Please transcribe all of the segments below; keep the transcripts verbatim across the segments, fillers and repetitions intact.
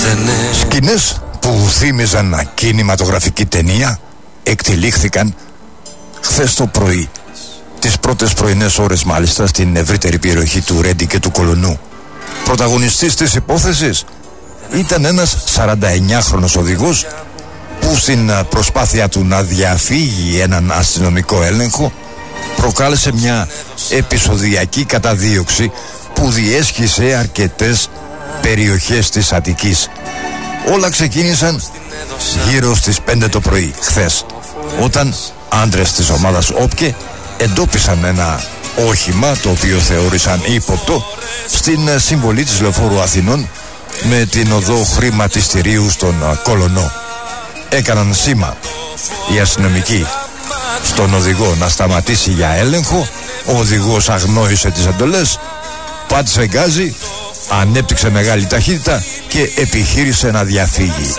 Σκηνές που θύμιζαν κινηματογραφική ταινία εκτελήχθηκαν χθες το πρωί, τις πρώτες πρωινές ώρες μάλιστα, στην ευρύτερη περιοχή του Ρέντι και του Κολονού. Πρωταγωνιστής της υπόθεσης ήταν ένας σαρανταεννιάχρονος οδηγός που στην προσπάθεια του να διαφύγει έναν αστυνομικό έλεγχο προκάλεσε μια επεισοδιακή καταδίωξη που διέσχισε αρκετές περιοχές της Αττικής. Όλα ξεκίνησαν γύρω στις πέντε το πρωί χθες, όταν άντρες της ομάδας Όπκε εντόπισαν ένα όχημα το οποίο θεώρησαν ύποπτο στην συμβολή της Λεωφόρου Αθηνών με την οδό χρηματιστηρίου στον Κολονό. Έκαναν σήμα οι αστυνομικοί στον οδηγό να σταματήσει για έλεγχο. Ο οδηγός αγνόησε τις εντολές, πάτησε γκάζι, ανέπτυξε μεγάλη ταχύτητα και επιχείρησε να διαφύγει.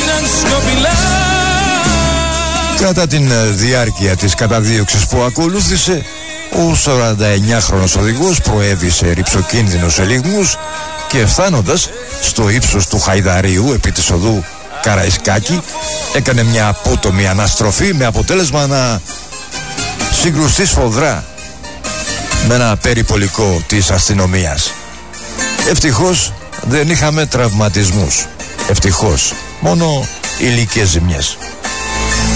Κατά την διάρκεια της καταδίωξης που ακολούθησε, ο σαρανταεννιάχρονος οδηγός προέβησε ρυψοκίνδυνους ελιγμούς και φτάνοντας στο ύψος του Χαϊδαρίου επί της οδού Καραϊσκάκη έκανε μια απότομη αναστροφή με αποτέλεσμα να συγκρουστεί σφοδρά με ένα περιπολικό της αστυνομίας. Ευτυχώς δεν είχαμε τραυματισμούς. Ευτυχώς, μόνο υλικές ζημιές.